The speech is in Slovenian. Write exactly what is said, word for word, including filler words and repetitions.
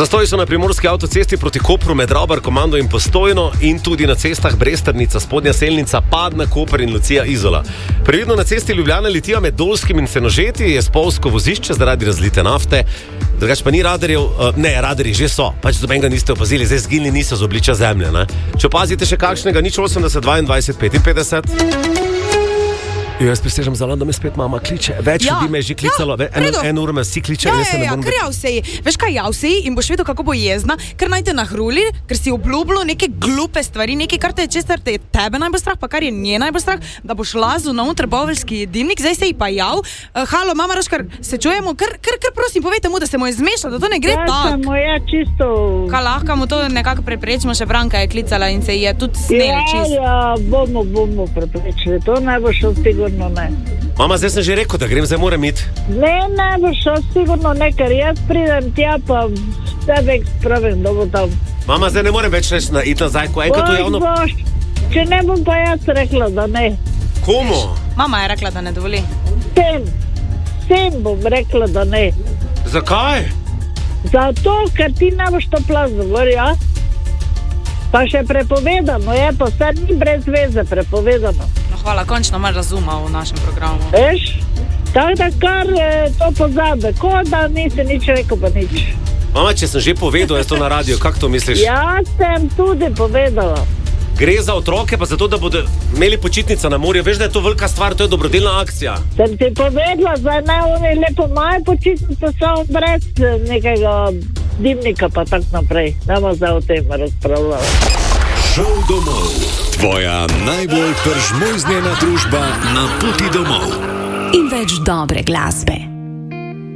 Zastoji so na primorski avtocesti proti Kopru med Ravbar, Komando in Postojno in tudi na cestah Bresternica, Spodnja Selnica, Padna, Koper in Lucija Izola. Previdno na cesti Ljubljana Litija med Dolskim in Senožeti je spolsko vozišče zaradi razlite nafte. Drugač pa ni radarjev, uh, ne, radarji že so, pač dobenega niste opazili, zdaj zginili niso z obličja zemlje, ne? Če opazite še kakšnega, nič osemdeset, dvaindvajset, petinpetdeset. Jo, jaz prisežem za da me spet mama kliče. Več Ja, ljudi me je že klicalo, ja, ve- en, redu. en ur me vsi kliče, Ja, res se ja, ne ja, morem... ker jav se ji. Veš kaj, jav se ji in boš videl, kako bo jezna, ker naj te nahruli, ker si obljubilo neke glupe stvari, nekaj, kar te je česar te je tebe najbolj strah, pa kar je nje najbolj strah, da boš lazil na trboveljski jedilnik, zdaj se ji pa jav. Uh, halo, mama Roškar, se čujemo, kar, kar, kar prosim, povejte mu, da se mu je zmešalo, da to ne gre Ja, tako. samo ja, čisto... Kaj lahko mu to nekako preprečimo, še Branka je klicala in se ji je tudi snel Ja, čist. ja, bomo, bomo preprečili. To ne bo šlo sigurno ne. Mama, zdaj sem že rekel, da grem, zdaj moram iti. Ne, ne bo šlo sigurno ne, ker jaz pridem tja, pa tebe spravim, da bo tam. Mama, zdaj ne morem več reči na iti nazaj, ko enkrat to Boš, javno... boš. Če ne bom pa jaz rekla, da ne. Komu? Mama je rekla, da ne dovoli. Sem, sem bom rekla, da ne. Zakaj? Zato, ker ti ne boš to plaz dovolj, ja? Pa še prepovedano je, pa vse ni brez veze prepovedano. No, hvala, končno malo razuma v našem programu. Veš? Tako da kar eh, to pozabe, ko da nisi nič rekel, pa nič. Mama, če sem že povedal, jaz to na radio, kako to misliš? Jaz sem tudi povedala. Gre za otroke, pa zato, da bodo imeli počitnice na morju. Veš, da je to velika stvar, to je dobrodelna akcija. Sem ti povedala, zdaj ne oni lepo imajo počitnice, samo brez eh, nekega dimnika pa tak naprej. Nemo zdaj o tem razpravljati. Šel domov. Tvoja najbolj peržmojznjena družba na poti domov. In več dobre glasbe.